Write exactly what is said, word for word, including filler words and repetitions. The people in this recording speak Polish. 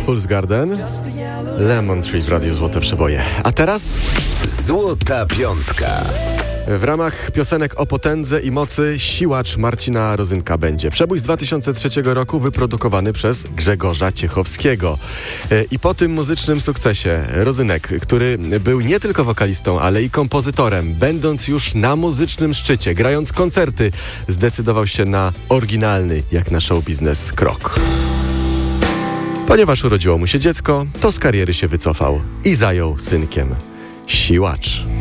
Fool's Garden, Lemon Tree w Radiu Złote Przeboje. A teraz? Złota Piątka. W ramach piosenek o potędze i mocy siłacz Marcina Rozynka będzie. Przebój z dwa tysiące trzeciego roku wyprodukowany przez Grzegorza Ciechowskiego. I po tym muzycznym sukcesie Rozynek, który był nie tylko wokalistą, ale i kompozytorem, będąc już na muzycznym szczycie, grając koncerty, zdecydował się na oryginalny, jak na show biznes, krok. Ponieważ urodziło mu się dziecko, to z kariery się wycofał i zajął synkiem. Siłacz.